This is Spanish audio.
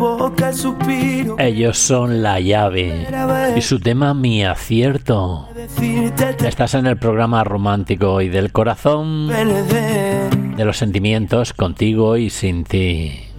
boca el suspiro. Ellos son La Llave y su tema Mi Acierto. Estás en el programa romántico y del corazón, de los sentimientos, contigo y sin ti.